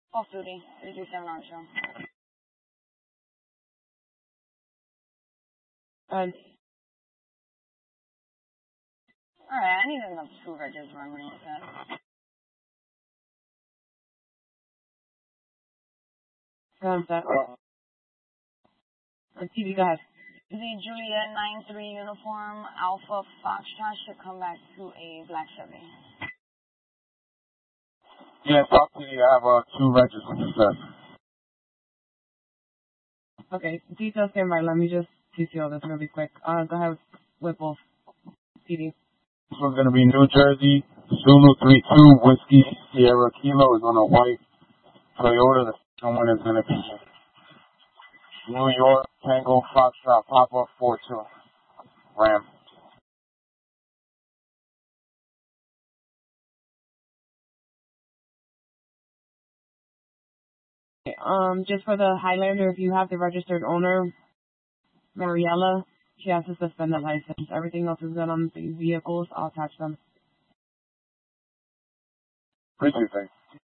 Off duty, 337 Armstrong. And Alright, I need enough two registers run with that. that. And TV, go ahead. The Juliet 93 uniform Alpha Foxtrot should come back to a black Chevy. Yeah, talk to you. I have two registers, sir. Okay, details stand by. Let me just TCO this really quick. Go ahead with both. TV. This one's going to be New Jersey, Zulu 32, Whiskey, Sierra Kilo is on a white Toyota. The second one is going to be New York, Tango, Foxtrot, Papa, 42, Ram. Okay, just for the Highlander, if you have the registered owner, Mariella, she has to suspend the license. Everything else is good on the vehicles. I'll attach them. Appreciate that.